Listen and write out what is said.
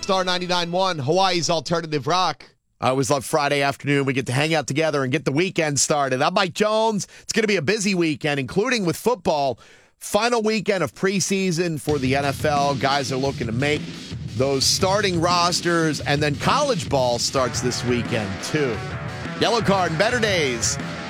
Star 99.1, Hawaii's Alternative Rock. I always love Friday afternoon. We get to hang out together and get the weekend started. I'm Mike Jones. It's going to be a busy weekend, including with football. Final weekend of preseason for the NFL. Guys are looking to make those starting rosters, and then college ball starts this weekend, too. Yellow Card and Better Days